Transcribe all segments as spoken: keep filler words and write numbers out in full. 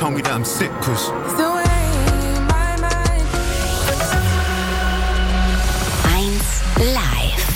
told me that I'm sick, cause eins live.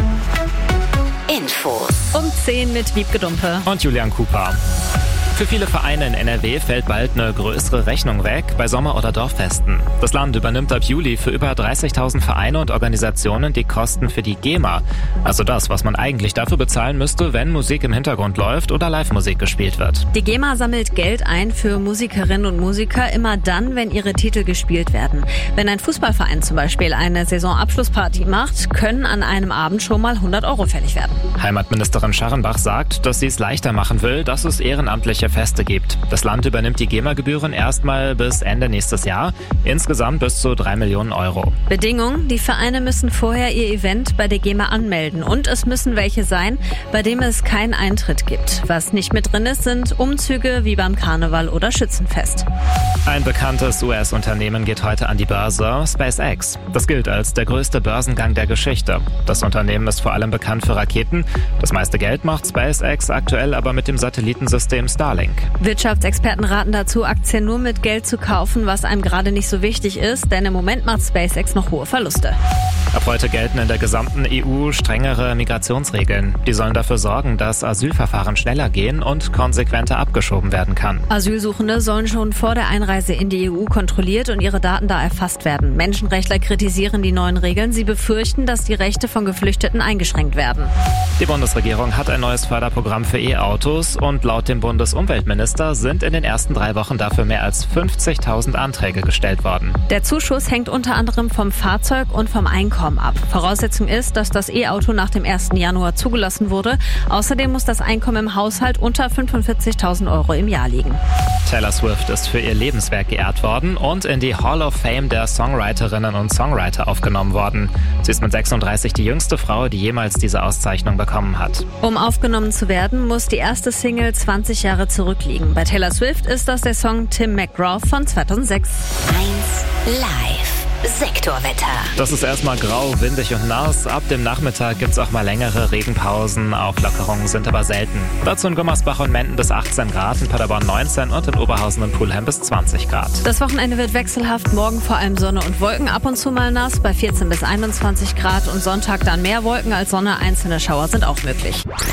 Infos. Um zehn mit Wiebke Dumpe und Julian Cooper. Für viele Vereine in N R W fällt bald eine größere Rechnung weg bei Sommer- oder Dorffesten. Das Land übernimmt ab Juli für über dreißigtausend Vereine und Organisationen die Kosten für die GEMA. Also das, was man eigentlich dafür bezahlen müsste, wenn Musik im Hintergrund läuft oder Live-Musik gespielt wird. Die GEMA sammelt Geld ein für Musikerinnen und Musiker immer dann, wenn ihre Titel gespielt werden. Wenn ein Fußballverein zum Beispiel eine Saisonabschlussparty macht, können an einem Abend schon mal hundert Euro fällig werden. Heimatministerin Scharrenbach sagt, dass sie es leichter machen will, dass es ehrenamtliche Feste gibt. Das Land übernimmt die GEMA-Gebühren erstmal bis Ende nächstes Jahr, insgesamt bis zu drei Millionen Euro. Bedingung: Die Vereine müssen vorher ihr Event bei der GEMA anmelden und es müssen welche sein, bei dem es keinen Eintritt gibt. Was nicht mit drin ist, sind Umzüge wie beim Karneval oder Schützenfest. Ein bekanntes U S-Unternehmen geht heute an die Börse, SpaceX. Das gilt als der größte Börsengang der Geschichte. Das Unternehmen ist vor allem bekannt für Raketen. Das meiste Geld macht SpaceX aktuell aber mit dem Satellitensystem Starlink. Wirtschaftsexperten raten dazu, Aktien nur mit Geld zu kaufen, was einem gerade nicht so wichtig ist, denn im Moment macht SpaceX noch hohe Verluste. Ab heute gelten in der gesamten E U strengere Migrationsregeln. Die sollen dafür sorgen, dass Asylverfahren schneller gehen und konsequenter abgeschoben werden kann. Asylsuchende sollen schon vor der Einreise in die E U kontrolliert und ihre Daten da erfasst werden. Menschenrechtler kritisieren die neuen Regeln. Sie befürchten, dass die Rechte von Geflüchteten eingeschränkt werden. Die Bundesregierung hat ein neues Förderprogramm für E-Autos und laut dem Bundesumweltminister sind in den ersten drei Wochen dafür mehr als fünfzigtausend Anträge gestellt worden. Der Zuschuss hängt unter anderem vom Fahrzeug und vom Einkommen ab. Voraussetzung ist, dass das E-Auto nach dem ersten Januar zugelassen wurde. Außerdem muss das Einkommen im Haushalt unter fünfundvierzigtausend Euro im Jahr liegen. Taylor Swift ist für ihr Lebenswerk geehrt worden und in die Hall of Fame der Songwriterinnen und Songwriter aufgenommen worden. Sie ist mit sechsunddreißig die jüngste Frau, die jemals diese Auszeichnung bekommen hat. Um aufgenommen zu werden, muss die erste Single zwanzig Jahre zurückliegen. Bei Taylor Swift ist das der Song Tim McGraw von zweitausendsechs. eins live. Sektorwetter. Das ist erstmal grau, windig und nass. Ab dem Nachmittag gibt's auch mal längere Regenpausen. Auflockerungen sind aber selten. Dazu in Gummersbach und Menden bis achtzehn Grad, in Paderborn neunzehn und in Oberhausen und Pulheim bis zwanzig Grad. Das Wochenende wird wechselhaft. Morgen vor allem Sonne und Wolken, ab und zu mal nass bei vierzehn bis einundzwanzig Grad und Sonntag dann mehr Wolken als Sonne. Einzelne Schauer sind auch möglich.